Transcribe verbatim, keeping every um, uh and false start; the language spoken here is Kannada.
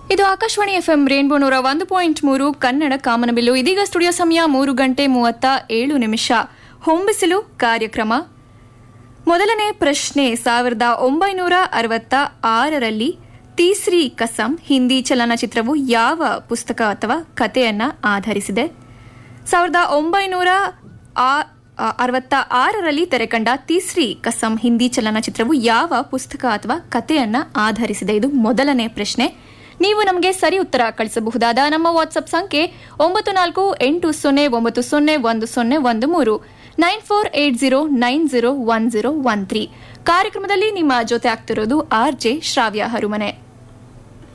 ಇದು ಆಕಾಶವಾಣಿ ಎಫ್ಎಂ ರೇನ್ಬೋ ನೂರ ಒಂದು ಪಾಯಿಂಟ್ ಮೂರು ಕನ್ನಡ ಕಾಮನಬಿಲ್ಲು. ಇದೀಗ ಸ್ಟುಡಿಯೋ ಸಮಯ ಮೂರು ಗಂಟೆ ಮೂವತ್ತ ಏಳು ನಿಮಿಷ. ಹೊಂಬಿಸಿಲು ಕಾರ್ಯಕ್ರಮ. ಮೊದಲನೇ ಪ್ರಶ್ನೆ, ಸಾವಿರದ ಒಂಬೈನೂರ ಅರವತ್ತ ಆರರಲ್ಲಿ ತೀಸ್ರಿ ಕಸಂ ಹಿಂದಿ ಚಲನಚಿತ್ರವು ಯಾವ ಪುಸ್ತಕ ಅಥವಾ ಕಥೆಯನ್ನ ಆಧರಿಸಿದೆ? ಸಾವಿರದ ಒಂಬೈನೂರ ಅರವತ್ತ ಆರರಲ್ಲಿ ತೆರೆಕಂಡ ತೀಸ್ರಿ ಕಸಂ ಹಿಂದಿ ಚಲನಚಿತ್ರವು ಯಾವ ಪುಸ್ತಕ ಅಥವಾ ಕಥೆಯನ್ನ ಆಧರಿಸಿದೆ? ಇದು ಮೊದಲನೇ ಪ್ರಶ್ನೆ. ನೀವು ನಮಗೆ ಸರಿ ಉತ್ತರ ಕಳಿಸಬಹುದಾದ ನಮ್ಮ ವಾಟ್ಸ್ಆಪ್ ಸಂಖ್ಯೆ ಒಂಬತ್ತು ನಾಲ್ಕು ಎಂಟು ಸೊನ್ನೆ ಒಂಬತ್ತು ಸೊನ್ನೆ ಒಂದು ಸೊನ್ನೆ ಒಂದು ಮೂರು nine four eight zero nine zero one zero one three. ಕಾರ್ಯಕ್ರಮದಲ್ಲಿ ನಿಮ್ಮ ಜೊತೆ ಆಗ್ತಿರೋದು ಆರ್ ಜೆ ಶ್ರಾವ್ಯ ಹರುಮನೆ.